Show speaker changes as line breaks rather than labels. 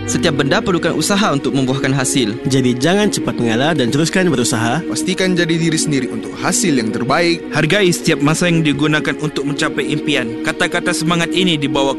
Setiap benda perlukan usaha untuk membuahkan hasil.
Jadi jangan cepat mengalah dan teruskan berusaha.
Pastikan jadi diri sendiri untuk hasil yang terbaik.
Hargai setiap masa yang digunakan untuk mencapai impian. Kata-kata semangat ini dibawakan